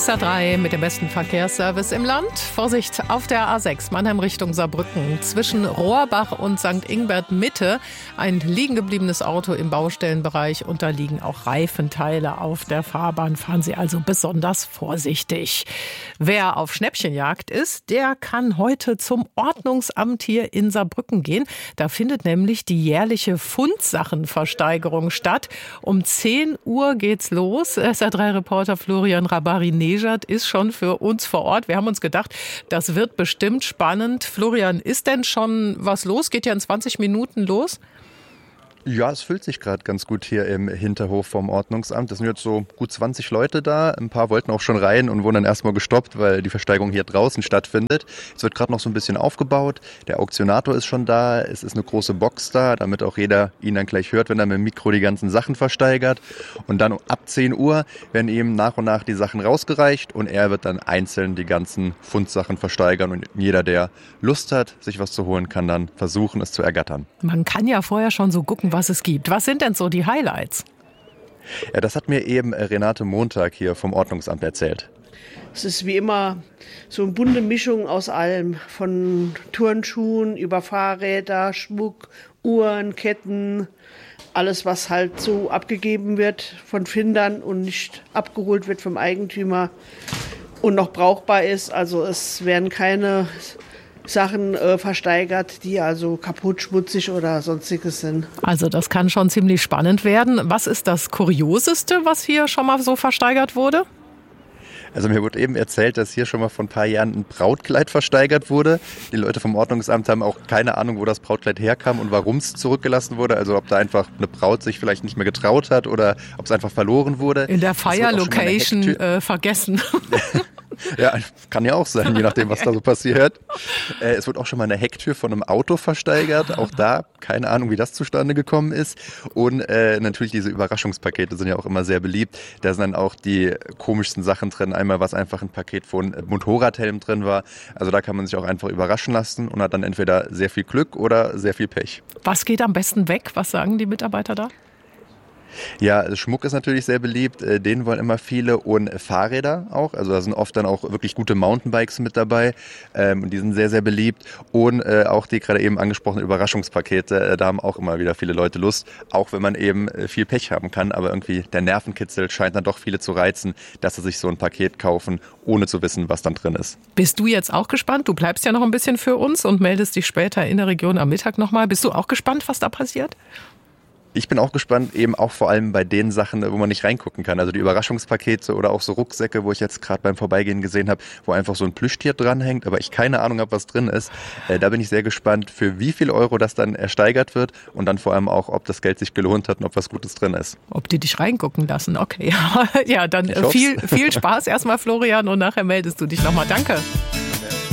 6:03 mit dem besten Verkehrsservice im Land. Vorsicht auf der A6 Mannheim Richtung Saarbrücken. Zwischen Rohrbach und St. Ingbert Mitte ein liegen gebliebenes Auto im Baustellenbereich und da liegen auch Reifenteile auf der Fahrbahn. Fahren Sie also besonders vorsichtig. Wer auf Schnäppchenjagd ist, der kann heute zum Ordnungsamt hier in Saarbrücken gehen. Da findet nämlich die jährliche Fundsachenversteigerung statt. Um 10 Uhr geht's los. SR3-Reporter Florian Rabari-Nejad ist schon für uns vor Ort. Wir haben uns gedacht, das wird bestimmt spannend. Florian, ist denn schon was los? Geht ja in 20 Minuten los? Ja, es füllt sich gerade ganz gut hier im Hinterhof vom Ordnungsamt. Es sind jetzt so gut 20 Leute da. Ein paar wollten auch schon rein und wurden dann erstmal gestoppt, weil die Versteigerung hier draußen stattfindet. Es wird gerade noch so ein bisschen aufgebaut. Der Auktionator ist schon da. Es ist eine große Box da, damit auch jeder ihn dann gleich hört, wenn er mit dem Mikro die ganzen Sachen versteigert. Und dann ab 10 Uhr werden ihm nach und nach die Sachen rausgereicht und er wird dann einzeln die ganzen Fundsachen versteigern. Und jeder, der Lust hat, sich was zu holen, kann dann versuchen, es zu ergattern. Man kann ja vorher schon so gucken, was es gibt. Was sind denn so die Highlights? Ja, das hat mir eben Renate Montag hier vom Ordnungsamt erzählt. Es ist wie immer so eine bunte Mischung aus allem. Von Turnschuhen über Fahrräder, Schmuck, Uhren, Ketten. Alles, was halt so abgegeben wird von Findern und nicht abgeholt wird vom Eigentümer und noch brauchbar ist. Also es werden keine Sachen versteigert, die also kaputt, schmutzig oder sonstiges sind. Also das kann schon ziemlich spannend werden. Was ist das Kurioseste, was hier schon mal so versteigert wurde? Also mir wurde eben erzählt, dass hier schon mal vor ein paar Jahren ein Brautkleid versteigert wurde. Die Leute vom Ordnungsamt haben auch keine Ahnung, wo das Brautkleid herkam und warum es zurückgelassen wurde. Also ob da einfach eine Braut sich vielleicht nicht mehr getraut hat oder ob es einfach verloren wurde. In der Fire-Location vergessen. Ja, kann ja auch sein, je nachdem, was da so passiert. Es wurde auch schon mal eine Hecktür von einem Auto versteigert. Auch da, keine Ahnung, wie das zustande gekommen ist. Und natürlich diese Überraschungspakete sind ja auch immer sehr beliebt. Da sind dann auch die komischsten Sachen drin. Einmal, was einfach ein Paket von Motorradhelm drin war. Also da kann man sich auch einfach überraschen lassen und hat dann entweder sehr viel Glück oder sehr viel Pech. Was geht am besten weg? Was sagen die Mitarbeiter da? Ja, Schmuck ist natürlich sehr beliebt, den wollen immer viele und Fahrräder auch, also da sind oft dann auch wirklich gute Mountainbikes mit dabei und die sind sehr, sehr beliebt und auch die gerade eben angesprochenen Überraschungspakete, da haben auch immer wieder viele Leute Lust, auch wenn man eben viel Pech haben kann, aber irgendwie der Nervenkitzel scheint dann doch viele zu reizen, dass sie sich so ein Paket kaufen, ohne zu wissen, was dann drin ist. Bist du jetzt auch gespannt? Du bleibst ja noch ein bisschen für uns und meldest dich später in der Region am Mittag nochmal. Bist du auch gespannt, was da passiert? Ich bin auch gespannt, eben auch vor allem bei den Sachen, wo man nicht reingucken kann. Also die Überraschungspakete oder auch so Rucksäcke, wo ich jetzt gerade beim Vorbeigehen gesehen habe, wo einfach so ein Plüschtier dranhängt, aber ich keine Ahnung habe, was drin ist. Da bin ich sehr gespannt, für wie viel Euro das dann ersteigert wird und dann vor allem auch, ob das Geld sich gelohnt hat und ob was Gutes drin ist. Ob die dich reingucken lassen, okay. Ja, dann viel Spaß erstmal, Florian, und nachher meldest du dich nochmal. Danke.